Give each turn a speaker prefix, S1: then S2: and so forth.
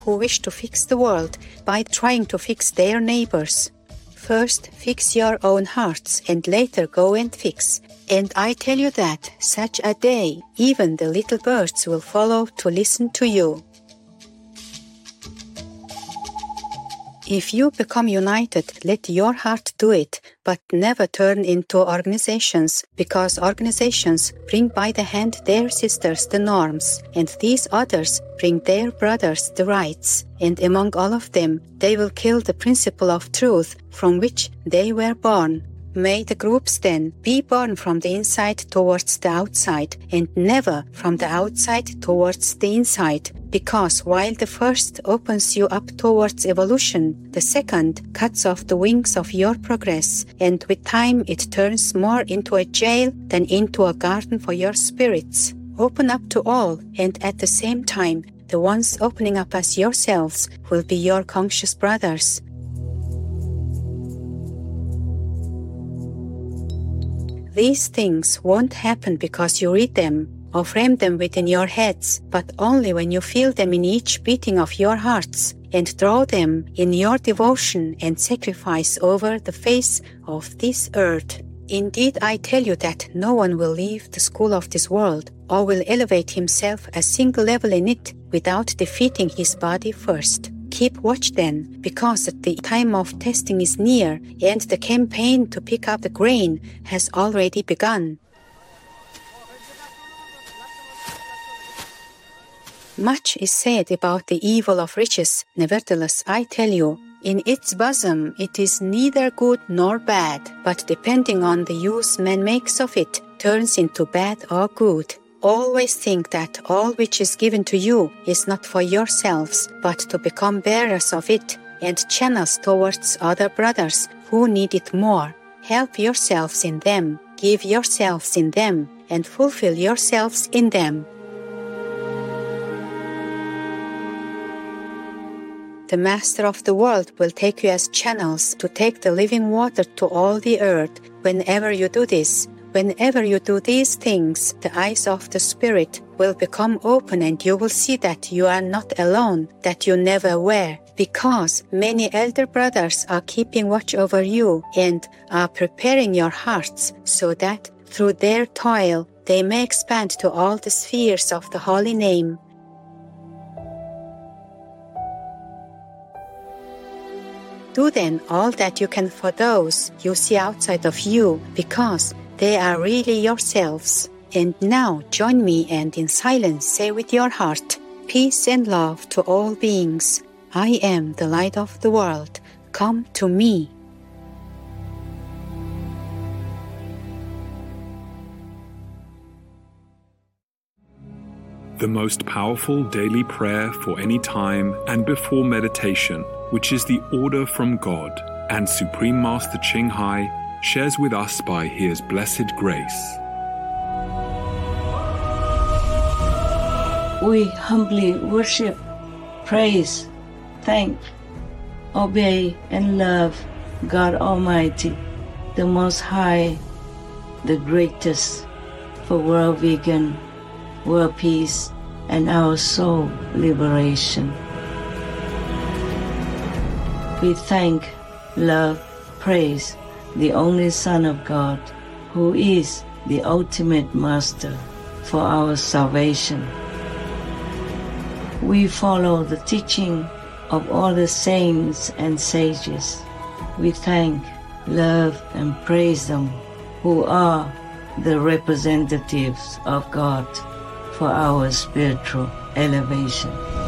S1: who wish to fix the world by trying to fix their neighbors. First, fix your own hearts and later go and fix. And I tell you that such a day, even the little birds will follow to listen to you. If you become united, let your heart do it, but never turn into organizations, because organizations bring by the hand their sisters the norms, and these others bring their brothers the rights, and among all of them they will kill the principle of truth from which they were born. May the groups then be born from the inside towards the outside, and never from the outside towards the inside, because while the first opens you up towards evolution, the second cuts off the wings of your progress, and with time it turns more into a jail than into a garden for your spirits. Open up to all, and at the same time, the ones opening up as yourselves will be your conscious brothers. These things won't happen because you read them or frame them within your heads, but only when you feel them in each beating of your hearts and draw them in your devotion and sacrifice over the face of this earth. Indeed, I tell you that no one will leave the school of this world or will elevate himself a single level in it without defeating his body first. Keep watch then, because the time of testing is near and the campaign to pick up the grain has already begun. Much is said about the evil of riches. Nevertheless, I tell you, in its bosom it is neither good nor bad, but depending on the use man makes of it, turns into bad or good. Always think that all which is given to you is not for yourselves, but to become bearers of it and channels towards other brothers who need it more. Help yourselves in them, give yourselves in them, and fulfill yourselves in them. The Master of the world will take you as channels to take the living water to all the earth. Whenever you do this, whenever you do these things, the eyes of the Spirit will become open and you will see that you are not alone, that you never were, because many elder brothers are keeping watch over you and are preparing your hearts so that through their toil they may expand to all the spheres of the holy name. Do then all that you can for those you see outside of you, because they are really yourselves. And now join me and in silence say with your heart, peace and love to all beings. I am the light of the world. Come to me.
S2: The most powerful daily prayer for any time and before meditation, which is the order from God, and Supreme Master Ching Hai shares with us by His blessed grace.
S3: We humbly worship, praise, thank, obey, and love God Almighty, the Most High, the greatest, for world vegan, world peace, and our soul liberation. We thank, love, praise the only Son of God, who is the ultimate Master for our salvation. We follow the teaching of all the saints and sages. We thank, love, and praise them, who are the representatives of God for our spiritual elevation.